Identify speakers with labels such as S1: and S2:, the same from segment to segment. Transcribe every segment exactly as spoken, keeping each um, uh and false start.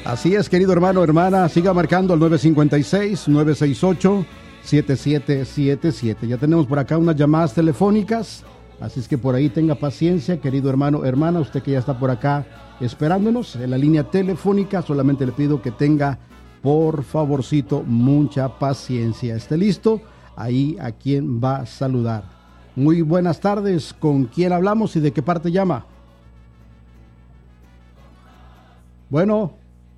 S1: Así es, querido hermano, hermana, siga marcando al nueve cinco seis, nueve seis ocho, siete siete siete siete. Ya tenemos por acá unas llamadas telefónicas, así es que por ahí tenga paciencia, querido hermano, hermana, usted que ya está por acá esperándonos en la línea telefónica, solamente le pido que tenga, por favorcito, mucha paciencia. ¿Esté listo? Ahí a quién va a saludar. Muy buenas tardes, ¿con quién hablamos y de qué parte llama? Bueno.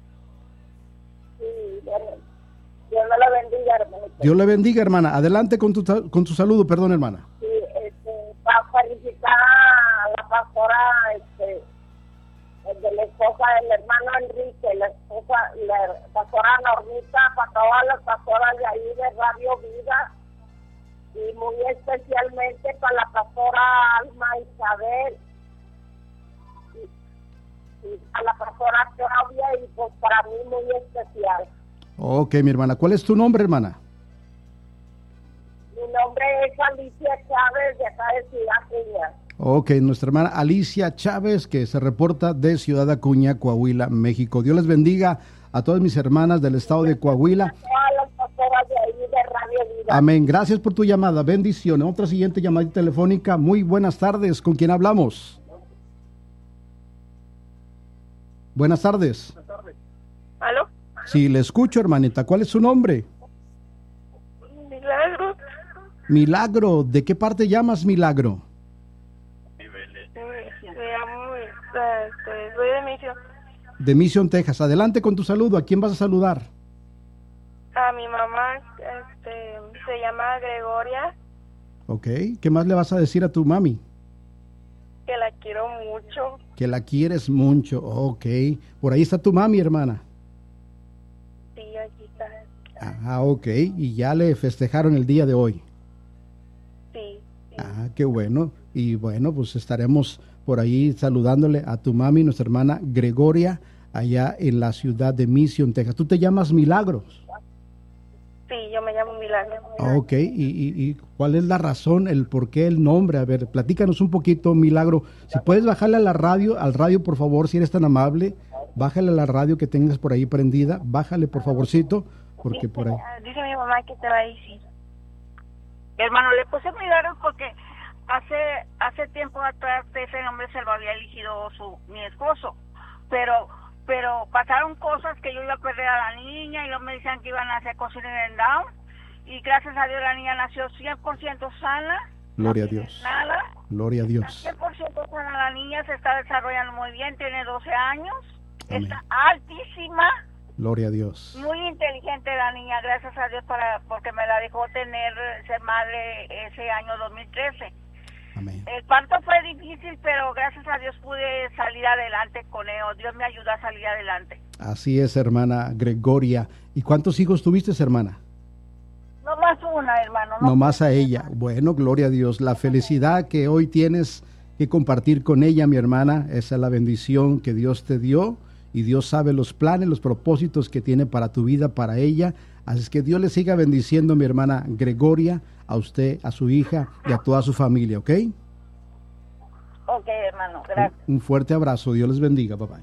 S2: Dios me la bendiga, hermano.
S1: Dios le bendiga, hermana. Adelante con tu, con tu saludo, perdón, hermana.
S2: Sí, este, para felicitar a la pastora, este, de la esposa del hermano Enrique, la esposa, la pastora Normita, para todas las pastoras de ahí de Radio Vida, y muy especialmente para la pastora Alma Isabel, y, y a la pastora Claudia, y pues para mí muy especial.
S1: Ok, mi hermana. ¿Cuál es tu nombre, hermana?
S2: Mi nombre es Alicia Chávez, de acá de Ciudad Acuña.
S1: Ok, nuestra hermana Alicia Chávez, que se reporta de Ciudad Acuña, Coahuila, México. Dios les bendiga a todas mis hermanas del estado de Coahuila.
S2: A todas las pastoras de ahí de Radio Vida.
S1: Amén. Gracias por tu llamada. Bendiciones. Otra siguiente llamada telefónica. Muy buenas tardes. ¿Con quién hablamos? Buenas tardes.
S2: Buenas tardes. ¿Aló?
S1: Sí, le escucho, hermanita. ¿Cuál es su nombre?
S2: Milagro.
S1: Milagro. ¿De qué parte llamas, Milagro?
S2: Me llamo, este, soy de Mission.
S1: De Mission, Texas. Adelante con tu saludo. ¿A quién vas a saludar?
S2: A mi mamá, este, se llama Gregoria.
S1: Ok. ¿Qué más le vas a decir a tu mami?
S2: Que la quiero mucho.
S1: Que la quieres mucho. Ok. Por ahí está tu mami, hermana.
S2: Sí, aquí está.
S1: Ah, ok. Y ya le festejaron el día de hoy.
S2: Sí, sí.
S1: Ah, qué bueno. Y bueno, pues estaremos por ahí saludándole a tu mami, nuestra hermana Gregoria, allá en la ciudad de Mission, Texas. ¿Tú te llamas Milagros?
S2: Sí, yo me llamo Milagro.
S1: Ah, ok. ¿Y, y, y cuál es la razón, el por qué el nombre? A ver, platícanos un poquito, Milagro. Si puedes bajarle a la radio, al radio, por favor, si eres tan amable. Bájale a la radio que tengas por ahí prendida. Bájale, por favorcito, porque por ahí...
S2: Dice mi mamá que te va a decir. Hermano, le puse Milagro porque hace hace tiempo atrás ese nombre se lo había elegido su mi esposo, pero pero pasaron cosas que yo iba a perder a la niña y luego me decían que iban a hacer cosas en Down, y gracias a Dios la niña nació cien por ciento sana.
S1: Gloria
S2: no
S1: a Dios.
S2: Nada.
S1: Gloria a Dios.
S2: cien por ciento sana la niña, se está desarrollando muy bien, tiene doce años,
S1: Amén.
S2: Está altísima.
S1: Gloria a Dios.
S2: Muy inteligente la niña, gracias a Dios para porque me la dejó tener, ser madre ese año dos mil trece.
S1: Amén.
S2: El parto fue difícil, pero gracias a Dios pude salir adelante con él. Dios me ayudó a salir adelante.
S1: Así es, hermana Gregoria. ¿Y cuántos hijos tuviste, hermana?
S2: No más una, hermano. No,
S1: no más a ella. Bueno, gloria a Dios. La felicidad que hoy tienes que compartir con ella, mi hermana, esa es la bendición que Dios te dio. Y Dios sabe los planes, los propósitos que tiene para tu vida, para ella. Así es que Dios le siga bendiciendo, mi hermana Gregoria, a usted, a su hija y a toda su familia, ¿ok?
S2: Ok, hermano, gracias.
S1: Un, un fuerte abrazo. Dios les bendiga, papá.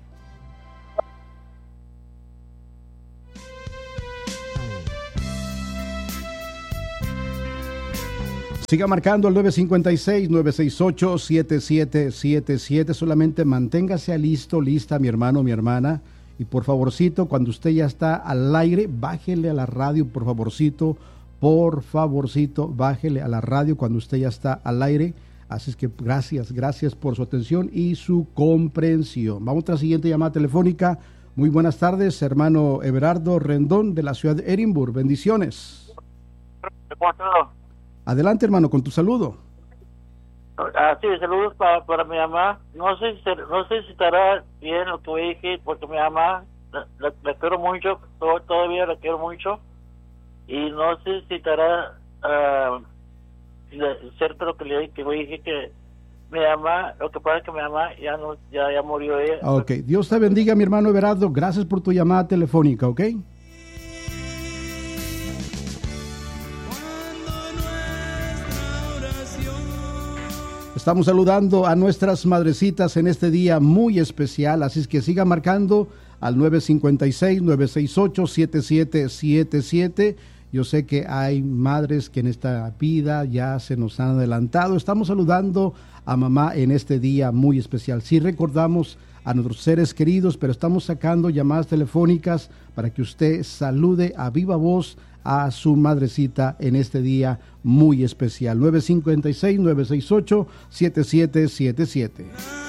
S1: Siga marcando el nueve cinco seis, nueve seis ocho, siete siete siete siete. Solamente manténgase listo, lista, mi hermano, mi hermana. Y por favorcito, cuando usted ya está al aire, bájele a la radio, por favorcito. Por favorcito, bájele a la radio cuando usted ya está al aire. Así es que gracias, gracias por su atención y su comprensión. Vamos a la siguiente llamada telefónica. Muy buenas tardes, hermano Everardo Rendón de la ciudad de Edimburgo. Bendiciones. Adelante, hermano, con tu saludo.
S3: Ah, sí, saludos para, para mi mamá. No sé, si, no sé si estará bien lo que dije, porque mi mamá la, la, la quiero mucho, todo, todavía la quiero mucho. Y no sé si estará uh, cierto lo que le dije, que dije que mi mamá, lo que pasa es que mi mamá ya no ya, ya murió ella.
S1: Ok, Dios te bendiga, mi hermano Everardo. Gracias por tu llamada telefónica, ¿ok? Estamos saludando a nuestras madrecitas en este día muy especial, así es que siga marcando al nueve cinco seis, nueve seis ocho, siete siete siete siete. Yo sé que hay madres que en esta vida ya se nos han adelantado. Estamos saludando a mamá en este día muy especial. Sí recordamos a nuestros seres queridos, pero estamos sacando llamadas telefónicas para que usted salude a viva voz a su madrecita en este día muy especial. nueve cinco seis, nueve seis ocho, siete siete siete siete.